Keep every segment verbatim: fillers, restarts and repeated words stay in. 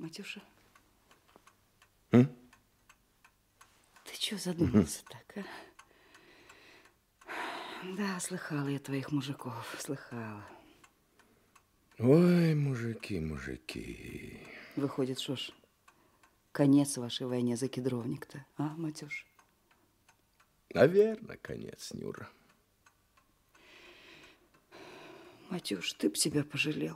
Матюша, М? ты чего задумался так, а? Да, слыхала я твоих мужиков, слыхала. Ой, мужики, мужики. Выходит, что ж, конец вашей войне за Кедровник-то, а, Матюш? Наверное, конец, Нюра. Матюш, ты б себя пожалел.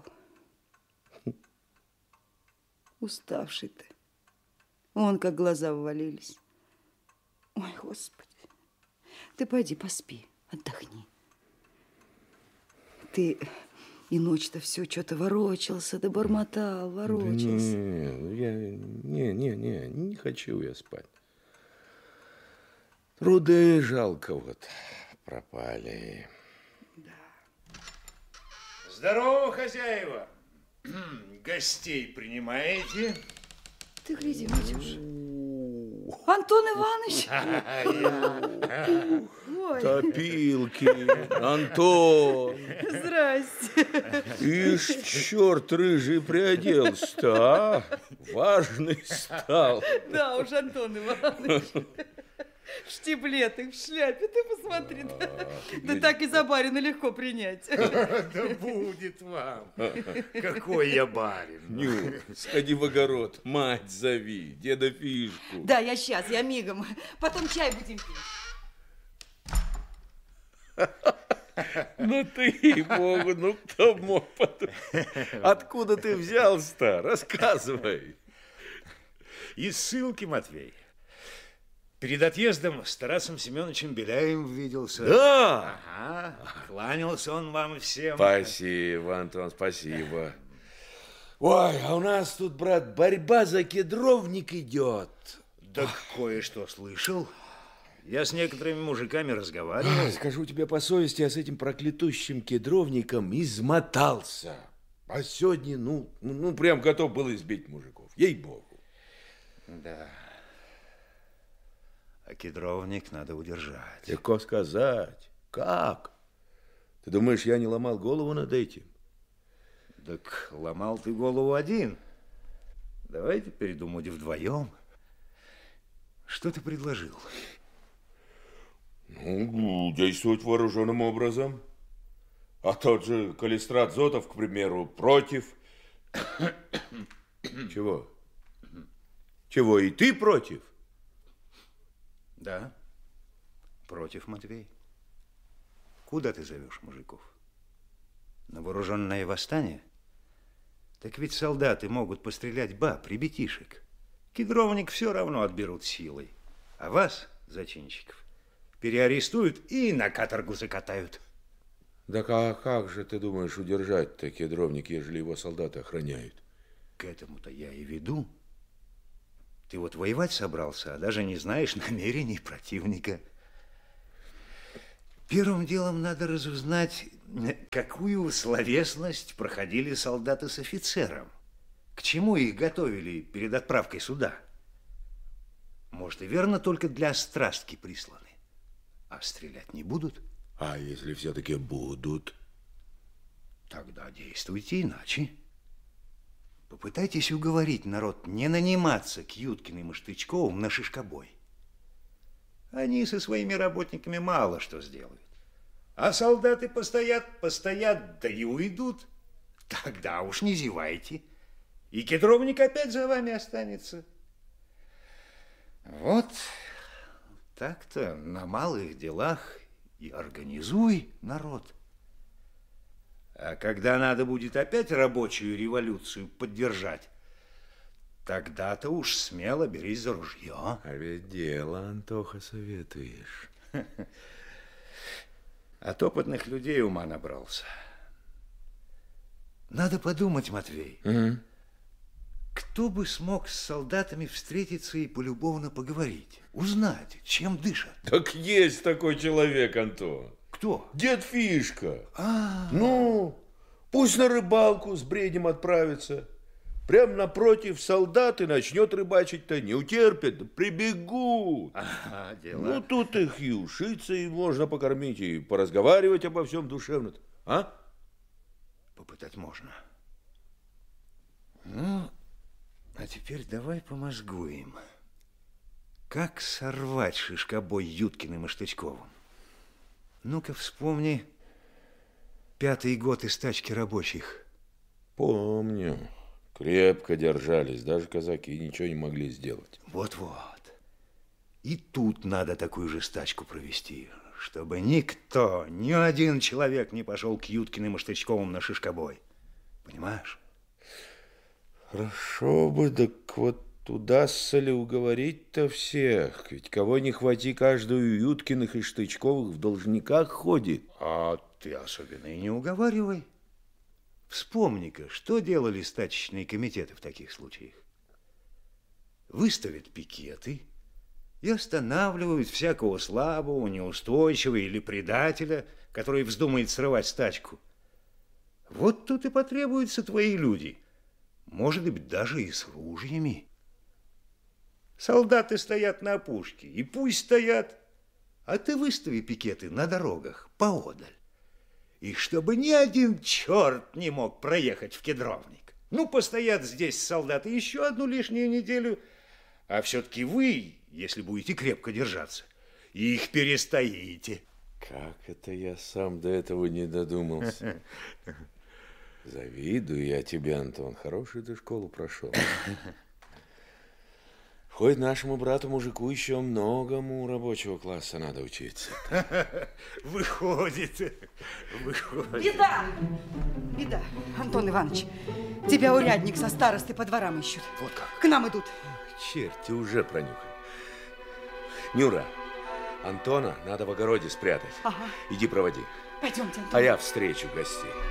Уставший ты. Вон как глаза ввалились. Ой, Господи. Ты пойди поспи, отдохни. Ты и ночь-то все что-то ворочался, да бормотал, ворочался. Да не, я, не, не, не, не хочу я спать. Труды жалко вот пропали. Да. Здорово, хозяева. Гостей принимаете? Ты гляди, Матюш. Антон Иванович! Ой. Топилки, Антон. Здрасте. Ишь, черт рыжий приоделся-то, а? Важный стал. Да уж, Антон Иванович. В штиблетах, в шляпе, ты посмотри. Да, да так и за барина легко принять. Да будет вам. Какой я барин. Ню, сходи в огород, мать зови, деда Фишку. Да, я сейчас, я мигом. Потом чай будем пить. Ну ты, богу, ну кто б мог подумать? Откуда ты взялся-то? Рассказывай. Из ссылки, Матвей. Перед отъездом с Тарасом Семеновичем Беляевым виделся. Да! Ага, кланялся он вам всем. Спасибо, Антон, спасибо. Ой, а у нас тут, брат, борьба за Кедровник идет. Да кое-что слышал. Я с некоторыми мужиками разговаривал. Скажу тебе по совести, я с этим проклятущим Кедровником измотался. А сегодня, ну, ну, прям готов был избить мужиков. Ей-богу. Да. А Кедровник надо удержать. Легко сказать. Как? Ты думаешь, я не ломал голову над этим? Так ломал ты голову один. Давайте передумать вдвоем. Что ты предложил? Ну, действовать вооруженным образом. А тот же Калистрат Зотов, к примеру, против. Чего? Чего, и ты против? Да, против, Матвей. Куда ты зовешь мужиков? На вооруженное восстание? Так ведь солдаты могут пострелять баб, ребятишек. Кедровник все равно отберут силой. А вас, зачинщиков, переарестуют и на каторгу закатают. Да как, как же ты думаешь удержать-то Кедровник, ежели его солдаты охраняют? К этому-то я и веду. Ты вот воевать собрался, а даже не знаешь намерений противника. Первым делом надо разузнать, какую словесность проходили солдаты с офицером. К чему их готовили перед отправкой сюда? Может, и верно, только для острастки присланы. А стрелять не будут? А если все-таки будут? Тогда действуйте иначе. Попытайтесь уговорить народ не наниматься к Юткиным и Штычковым на шишкобой. Они со своими работниками мало что сделают. А солдаты постоят, постоят, да и уйдут. Тогда уж не зевайте. И Кедровник опять за вами останется. Вот так-то на малых делах и организуй народ. А когда надо будет опять рабочую революцию поддержать, тогда-то уж смело берись за ружье. А ведь дело, Антоха, советуешь. От опытных людей ума набрался. Надо подумать, Матвей. Угу. Кто бы смог с солдатами встретиться и полюбовно поговорить? Узнать, чем дышат? Так есть такой человек, Антон. Кто? Дед Фишка. А, Ну, пусть на рыбалку с бреднем отправится. Прям напротив солдаты начнет рыбачить-то, не утерпят, прибегут. ага, дела. Ну, тут их и ушиться, и можно покормить, и поразговаривать обо всем душевно. А? Попытать можно. Ну, теперь давай помозгуем. Как сорвать шишкобой Юткиным и Штычковым? Ну-ка вспомни пятый год из тачки рабочих. Помню. Крепко держались, даже казаки ничего не могли сделать. Вот-вот. И тут надо такую же стачку провести, чтобы никто, ни один человек не пошел к Юткиным и Штычковым на шишкобой. Понимаешь? Хорошо бы, так вот удастся ли уговорить-то всех? Ведь кого не хвати, каждую Юткиных и Штычковых в должниках ходит. А ты особенно и не уговаривай. Вспомни-ка, что делали стачечные комитеты в таких случаях. Выставят пикеты и останавливают всякого слабого, неустойчивого или предателя, который вздумает срывать стачку. Вот тут и потребуются твои люди. Может быть, даже и с ружьями. Солдаты стоят на опушке, и пусть стоят. А ты выстави пикеты на дорогах поодаль. И чтобы ни один черт не мог проехать в Кедровник. Ну, постоят здесь солдаты еще одну лишнюю неделю, а все-таки вы, если будете крепко держаться, их перестоите. Как это я сам до этого не додумался? Завидую я тебе, Антон. Хорошую ты школу прошел. Хоть нашему брату-мужику еще многому у рабочего класса надо учиться. Выходит, выходит. Беда! Беда, Антон Иванович. Тебя урядник со старостой по дворам ищут. Вот как? К нам идут. Черти уже пронюхали. Нюра, Антона надо в огороде спрятать. Ага. Иди проводи. Пойдемте, Антон. А я встречу гостей.